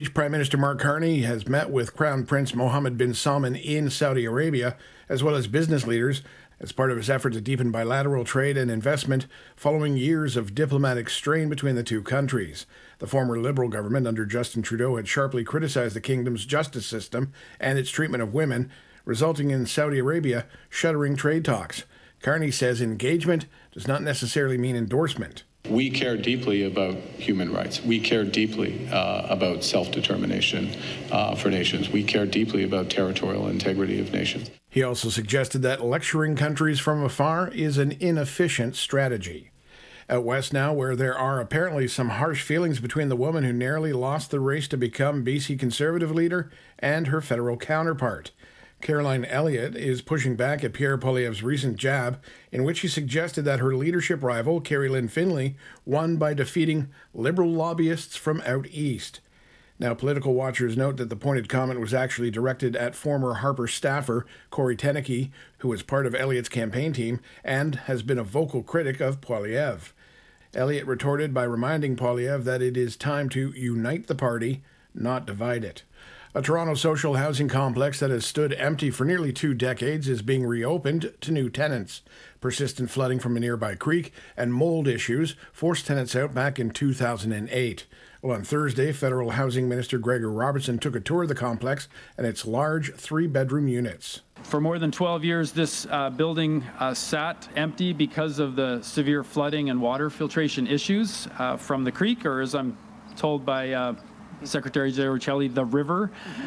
Prime Minister Mark Carney has met with Crown Prince Mohammed bin Salman in Saudi Arabia, as well as business leaders, as part of his effort to deepen bilateral trade and investment following years of diplomatic strain between the two countries. The former Liberal government under Justin Trudeau had sharply criticized the kingdom's justice system and its treatment of women, resulting in Saudi Arabia shuttering trade talks. Carney says engagement does not necessarily mean endorsement. We care deeply about human rights. We care deeply about self-determination for nations. We care deeply about territorial integrity of nations. He also suggested that lecturing countries from afar is an inefficient strategy. Out west now, where there are apparently some harsh feelings between the woman who narrowly lost the race to become BC Conservative leader and her federal counterpart. Caroline Elliott is pushing back at Pierre Poilievre's recent jab, in which he suggested that her leadership rival, Carrie Lynn Finlay, won by defeating Liberal lobbyists from out east. Now, political watchers note that the pointed comment was actually directed at former Harper staffer Corey Teneke, who was part of Elliott's campaign team and has been a vocal critic of Poilievre. Elliott retorted by reminding Poilievre that it is time to unite the party, not divide it. A Toronto social housing complex that has stood empty for nearly 2 decades is being reopened to new tenants. Persistent flooding from a nearby creek and mold issues forced tenants out back in 2008. Well, on Thursday, Federal Housing Minister Gregor Robertson took a tour of the complex and its large 3-bedroom units. For more than 12 years, this building sat empty because of the severe flooding and water filtration issues from the creek, or as I'm told by Secretary Giorcelli, the river.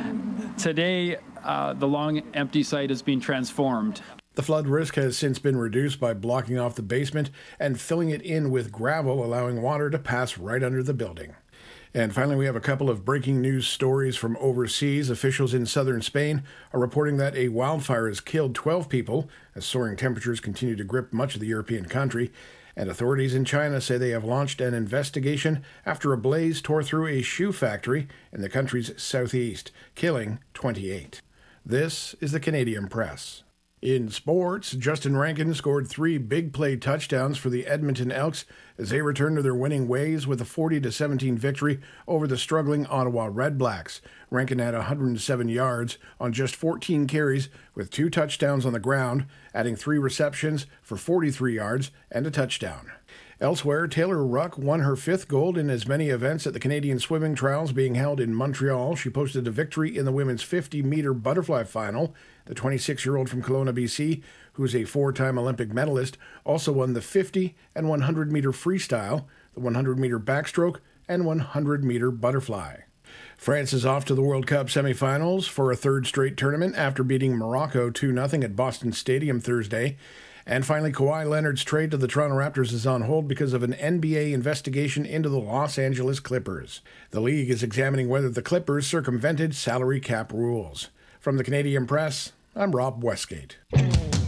Today, the long empty site is being transformed. The flood risk has since been reduced by blocking off the basement and filling it in with gravel, allowing water to pass right under the building. And finally, we have a couple of breaking news stories from overseas. Officials in southern Spain are reporting that a wildfire has killed 12 people as soaring temperatures continue to grip much of the European country. And authorities in China say they have launched an investigation after a blaze tore through a shoe factory in the country's southeast, killing 28. This is the Canadian Press. In sports, Justin Rankin scored 3 big play touchdowns for the Edmonton Elks as they return to their winning ways with a 40-17 victory over the struggling Ottawa Redblacks. Rankin had 107 yards on just 14 carries with 2 touchdowns on the ground, adding 3 receptions for 43 yards and a touchdown. Elsewhere, Taylor Ruck won her 5th gold in as many events at the Canadian Swimming Trials being held in Montreal. She posted a victory in the women's 50-meter butterfly final. The 26-year-old from Kelowna, BC, who is a 4-time Olympic medalist, also won the 50 and 100-meter freestyle, the 100-meter backstroke, and 100-meter butterfly. France is off to the World Cup semifinals for a 3rd straight tournament after beating Morocco 2-0 at Boston Stadium Thursday. And finally, Kawhi Leonard's trade to the Toronto Raptors is on hold because of an NBA investigation into the Los Angeles Clippers. The league is examining whether the Clippers circumvented salary cap rules. From the Canadian Press, I'm Rob Westgate.